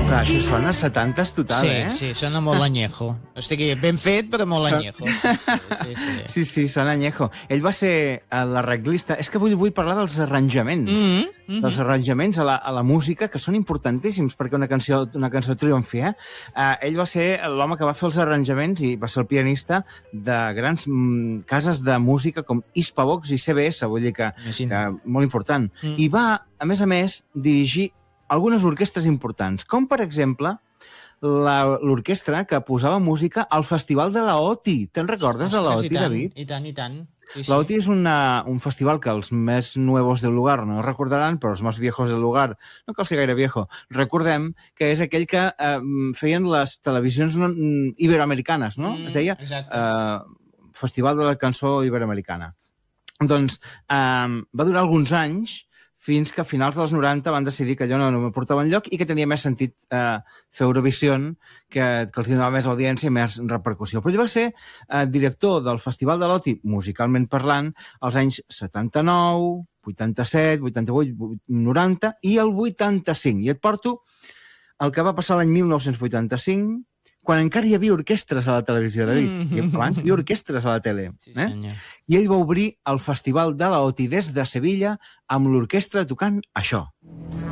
Clar, això sona a 70s total, Sí, sona molt añejo. O sigui, ben fet, però molt añejo. Sí, sona añejo. Ell va ser l'arreglista. És que vull parlar dels arranjaments. Dels arranjaments a la música, que són importantíssims perquè una cançó triomfi, ell va ser l'home que va fer els arranjaments i va ser el pianista de grans cases de música com Hispavox i CBS, vull dir que molt important. I va, a més, dirigir algunes orquestres importants, com, per exemple, l'orquestra que posava música al Festival de la OTI. Te'n recordes de la OTI, David? I tant. La OTI és un festival que els més nuevos del lugar no recordaran, però els més viejos del lugar, no cal ser gaire viejo, recordem que és aquell que feien les televisions iberoamericanes, no? Es deia Festival de la Cançó Iberoamericana. Doncs va durar alguns anys, fins que a finals dels 90 van decidir que allò no portava enlloc i que tenia més sentit fer Eurovision, que els donava més audiència i més repercussió. Però ell va ser director del Festival de l'OTI, musicalment parlant, als anys 79, 87, 88, 90 i el 85. I et porto el que va passar l'any 1985, quan encara hi havia orquestres a la televisió, David. I abans hi havia orquestres a la tele. I ell va obrir el Festival de la OTI des de Sevilla amb l'orquestra tocant això.